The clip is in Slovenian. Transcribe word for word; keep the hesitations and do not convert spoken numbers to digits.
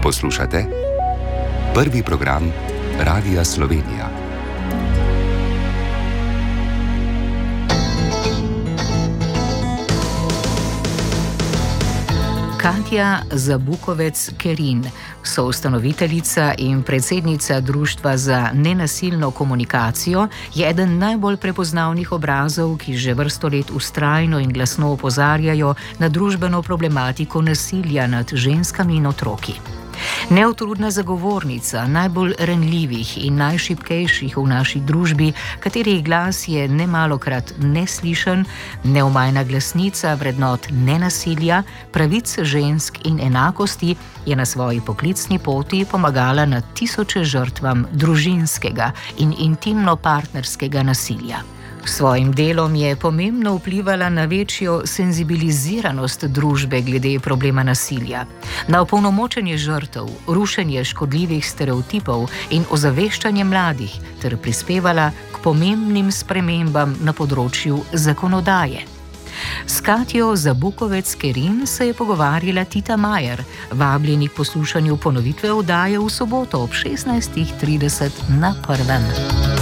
Poslušate prvi program Radia Slovenija. Katja Zabukovec-Kerin, soustanoviteljica in predsednica Društva za nenasilno komunikacijo, je eden najbolj prepoznavnih obrazov, ki že vrsto let vztrajno in glasno opozarjajo na družbeno problematiko nasilja nad ženskami in otroki. Neutrudna zagovornica najbolj ranljivih in najšibkejših v naši družbi, katerih glas je nemalokrat neslišen, neomajna glasnica vrednot nenasilja, pravic žensk in enakosti, je na svoji poklicni poti pomagala na tisoče žrtvam družinskega in intimno-partnerskega nasilja. S svojim delom je pomembno vplivala na večjo senzibiliziranost družbe glede problema nasilja, na opolnomočenje žrtev, rušenje škodljivih stereotipov in ozaveščanje mladih ter prispevala k pomembnim spremembam na področju zakonodaje. S Katjo Zabukovec-Kerin se je pogovarjala Tita Majer, vabljeni k poslušanju ponovitve oddaje v soboto ob šestnajstih trideset na prvem.